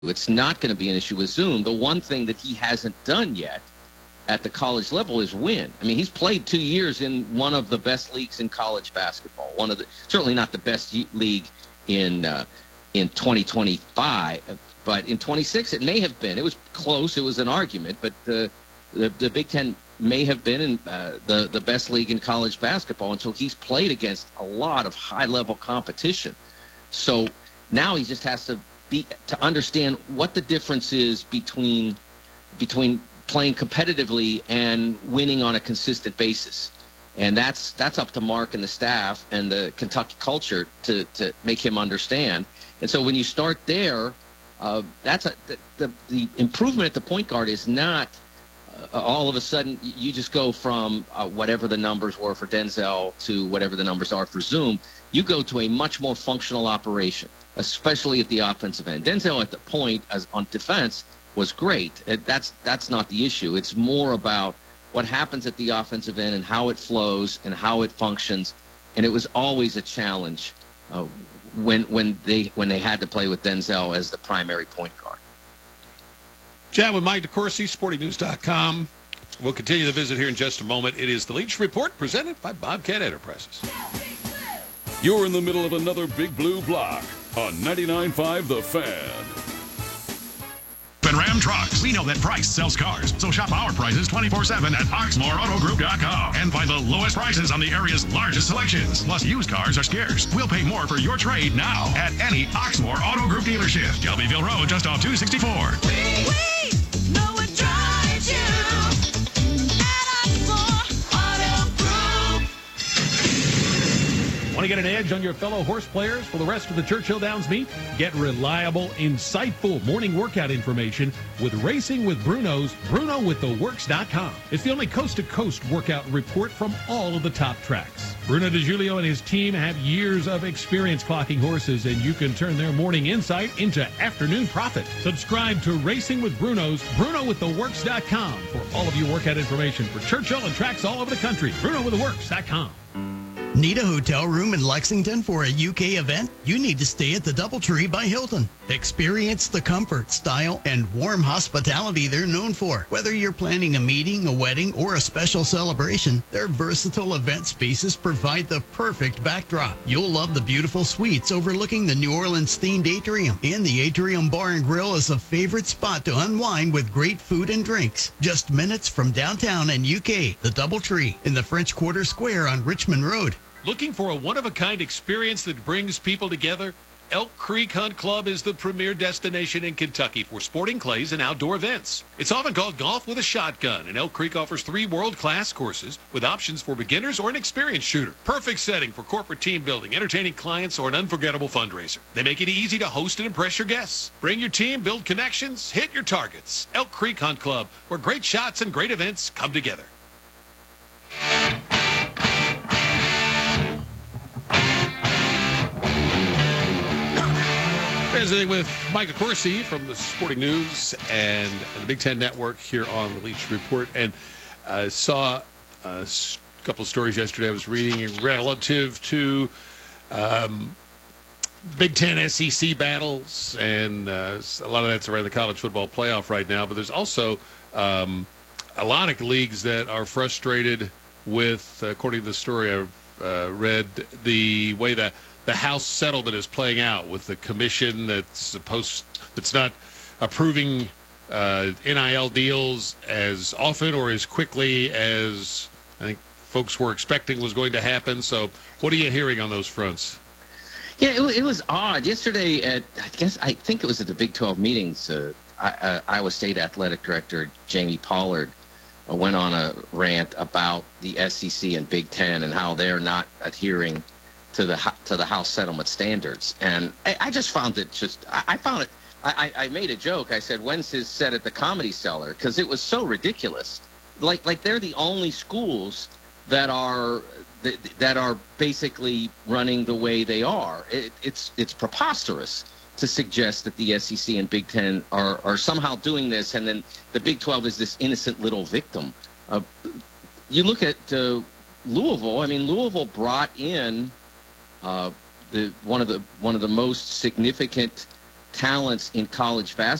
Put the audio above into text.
It's not going to be an issue with Zoom. The one thing that he hasn't done yet at the college level is win. I mean, he's played 2 years in one of the best leagues in college basketball. Certainly not the best league in 2025, but in 26 it may have been. It was close. It was an argument, but the Big Ten may have been in the best league in college basketball, and so he's played against a lot of high-level competition. So now he just has to understand what the difference is between playing competitively and winning on a consistent basis. And that's up to Mark and the staff and the Kentucky culture to make him understand. And so when you start there, the improvement at the point guard is not all of a sudden you just go from whatever the numbers were for Denzel to whatever the numbers are for Zoom. You go to a much more functional operation, especially at the offensive end. Denzel at the point on defense was great. That's not the issue. It's more about what happens at the offensive end and how it flows and how it functions. And it was always a challenge when they had to play with Denzel as the primary point guard. Chat with Mike DeCourcy, SportingNews.com. We'll continue the visit here in just a moment. It is the Leach Report presented by Bobcat Enterprises. You're in the middle of another Big Blue block on 99.5 The Fan. Ram Trucks. We know that price sells cars, so shop our prices 24/7 at OxmoreAutoGroup.com and find the lowest prices on the area's largest selections. Plus, used cars are scarce. We'll pay more for your trade now at any Oxmoore Auto Group dealership. Shelbyville Road, just off 264. We know what drives you at Oxmoore Auto Group. Want to get an edge on your fellow horse players for the rest of the Churchill Downs meet? Get reliable, insightful morning workout information with Racing with Bruno's BrunoWithTheWorks.com. It's the only coast-to-coast workout report from all of the top tracks. Bruno DiGiulio and his team have years of experience clocking horses, and you can turn their morning insight into afternoon profit. Subscribe to Racing with Bruno's BrunoWithTheWorks.com for all of your workout information for Churchill and tracks all over the country. BrunoWithTheWorks.com. Need a hotel room in Lexington for a UK event? You need to stay at the DoubleTree by Hilton. Experience the comfort, style, and warm hospitality they're known for. Whether you're planning a meeting, a wedding, or a special celebration, their versatile event spaces provide the perfect backdrop. You'll love the beautiful suites overlooking the New Orleans-themed atrium. And the Atrium Bar and Grill is a favorite spot to unwind with great food and drinks. Just minutes from downtown and UK, the DoubleTree in the French Quarter Square on Richmond Road. Looking for a one-of-a-kind experience that brings people together? Elk Creek Hunt Club is the premier destination in Kentucky for sporting clays and outdoor events. It's often called golf with a shotgun, and Elk Creek offers 3 world-class courses with options for beginners or an experienced shooter. Perfect setting for corporate team building, entertaining clients, or an unforgettable fundraiser. They make it easy to host and impress your guests. Bring your team, build connections, hit your targets. Elk Creek Hunt Club, where great shots and great events come together. Visiting with Mike DeCourcy from the Sporting News and the Big Ten Network here on the Leach Report. And saw a couple of stories yesterday I was reading relative to Big Ten SEC battles, and a lot of that's around the college football playoff right now. But there's also a lot of leagues that are frustrated with, according to the story I've read, the way that the House settlement is playing out with the commission that's not approving NIL deals as often or as quickly as I think folks were expecting was going to happen. So what are you hearing on those fronts? Yeah, it was odd. Yesterday I think it was at the Big 12 meetings, Iowa State Athletic Director Jamie Pollard went on a rant about the SEC and Big Ten and how they're not adhering to the House settlement standards. And I just found it I made a joke. I said, when's his set at the Comedy Cellar? Because it was so ridiculous. Like they're the only schools that are basically running the way they are. It's preposterous to suggest that the SEC and Big Ten are somehow doing this, and then the Big 12 is this innocent little victim. You look at Louisville. I mean, Louisville brought in one of the most significant talents in college